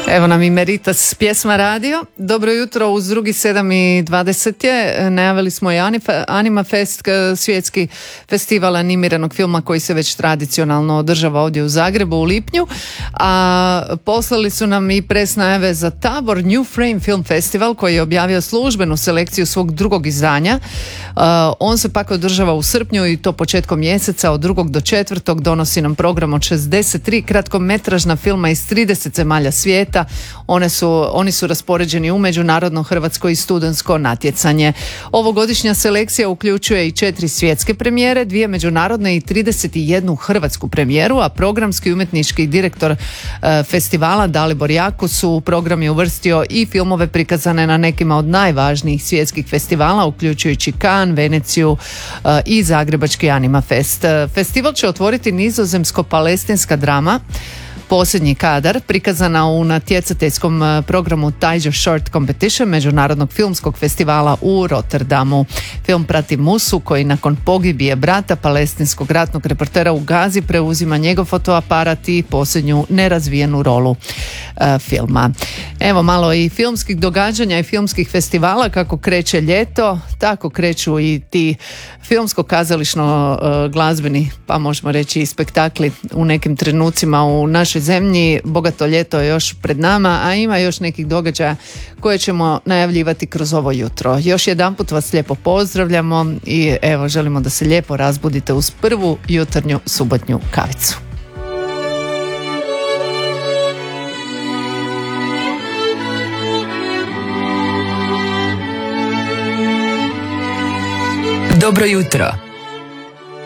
Evo nam i Meritas pjesma radio. Dobro jutro, uz drugi 7:20 je. Najavili smo i Anima Fest, svjetski festival animiranog filma koji se već tradicionalno održava ovdje u Zagrebu u lipnju. A poslali su nam i pres najave za Tabor New Frame Film Festival koji je objavio službenu selekciju svog drugog izdanja. On se pak održava u srpnju i to početkom mjeseca od 2. do 4. Donosi nam program od 63 kratkometražna filma iz 30 zemalja svijeta. Oni su raspoređeni u međunarodno, hrvatsko i studentsko natjecanje. Ovogodišnja selekcija uključuje i 4 svjetske premijere, 2 međunarodne i 31 hrvatsku premijeru, a programski umjetnički direktor festivala Dalibor Jakus u program je uvrstio i filmove prikazane na nekima od najvažnijih svjetskih festivala, uključujući Cannes, Veneciju i Zagrebački Anima Fest. Festival će otvoriti nizozemsko-palestinska drama Posljednji kadar, prikazana u natjecateljskom programu Taizhou Short Competition međunarodnog filmskog festivala u Rotterdamu. Film prati Musu koji nakon pogibije brata palestinskog ratnog reportera u Gazi preuzima njegov fotoaparat i posljednju nerazvijenu rolu filma. Evo malo i filmskih događanja i filmskih festivala. Kako kreće ljeto, tako kreću i ti filmsko-kazališno glazbeni, pa možemo reći i spektakli u nekim trenucima u našoj zemlji. Bogato ljeto je još pred nama, a ima još nekih događaja koje ćemo najavljivati kroz ovo jutro. Još jedanput vas lijepo pozdravljamo i evo želimo da se lijepo razbudite uz prvu jutarnju subotnju kavicu. Dobro jutro.